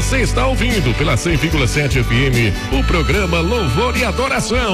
Você está ouvindo pela 100,7 FM o programa Louvor e Adoração.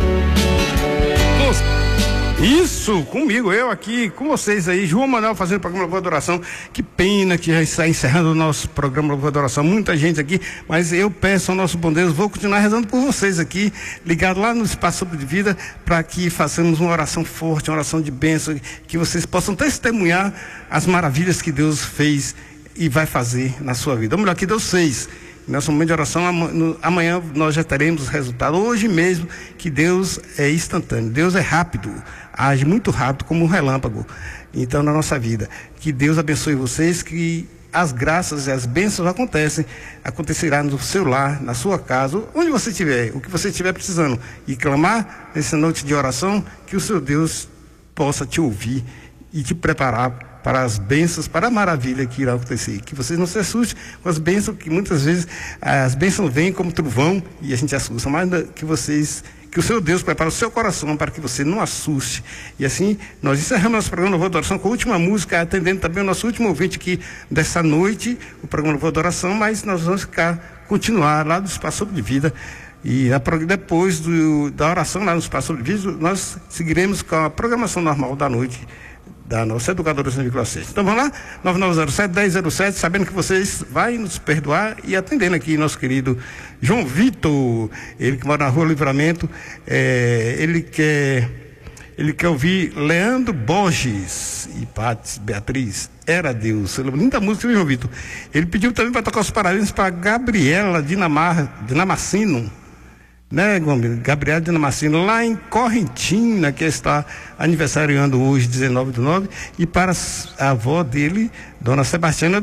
Isso, comigo, eu aqui, com vocês aí, João Manuel fazendo o programa Louvor e Adoração. Que pena que já está encerrando o nosso programa Louvor e Adoração, muita gente aqui, mas eu peço ao nosso bom Deus, vou continuar rezando por vocês aqui, ligado lá no Espaço de Vida, para que façamos uma oração forte, uma oração de bênção, que vocês possam testemunhar as maravilhas que Deus fez e vai fazer na sua vida. Ou melhor, que Deus fez. Nosso momento de oração, amanhã nós já teremos os resultados, hoje mesmo, que Deus é instantâneo, Deus é rápido, age muito rápido como um relâmpago, então na nossa vida, que Deus abençoe vocês, que as graças e as bênçãos acontecerá no seu lar, na sua casa, onde você estiver, o que você estiver precisando, e clamar nessa noite de oração, que o seu Deus possa te ouvir e te preparar para as bênçãos, para a maravilha que irá acontecer. Que vocês não se assustem com as bênçãos, que muitas vezes as bênçãos vêm como trovão e a gente assusta, mas que o seu Deus prepare o seu coração para que você não assuste. E assim, nós encerramos nosso programa Louvor e Adoração com a última música, atendendo também o nosso último ouvinte aqui dessa noite, o programa Louvor e Adoração, mas nós vamos continuar lá do Espaço de Vida. E depois da oração lá no Espaço de Vida, nós seguiremos com a programação normal da noite da nossa educadora 100,6. Então vamos lá, 9907-1007, sabendo que vocês vão nos perdoar e atendendo aqui nosso querido João Vitor, ele que mora na Rua Livramento, ele quer ouvir Leandro Borges e Paty Beatriz, Era Deus. Linda música, viu, João Vitor? Ele pediu também para tocar os parabéns para Gabriela Dinamacino, né, Gabriela Dinamacino, lá em Correntina, que está aniversariando hoje, 19/9, e para a avó dele, Dona Sebastiana,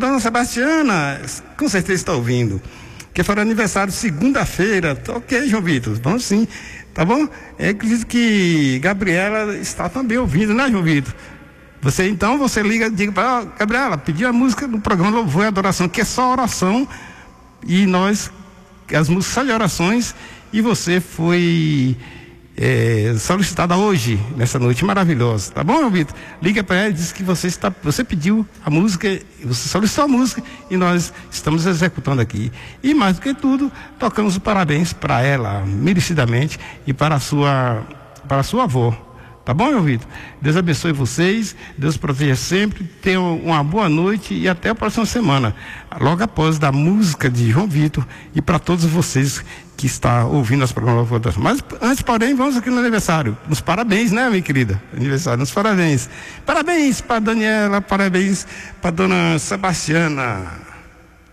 com certeza está ouvindo, que foi aniversário segunda-feira. Ok, João Vitor, vamos sim, tá bom? Eu acredito que Gabriela está também ouvindo, né, João Vitor? Você liga, diga para Gabriela, pediu a música do programa Louvor e Adoração, que é só oração, e as músicas só de orações, e você foi solicitada hoje, nessa noite maravilhosa, tá bom, meu Vitor? Liga para ela e diz que você pediu a música, você solicitou a música e nós estamos executando aqui. E mais do que tudo, tocamos os parabéns para ela, merecidamente, e para a sua avó. Tá bom, meu Vitor? Deus abençoe vocês, Deus proteja sempre, tenham uma boa noite e até a próxima semana, logo após da música de João Vitor, e para todos vocês que estão ouvindo as programas. Mas antes, porém, vamos aqui no aniversário, nos parabéns, né, minha querida? Aniversário, nos parabéns. Parabéns para Daniela, parabéns para Dona Sebastiana.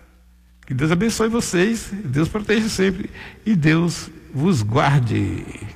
Que Deus abençoe vocês, Deus proteja sempre e Deus vos guarde.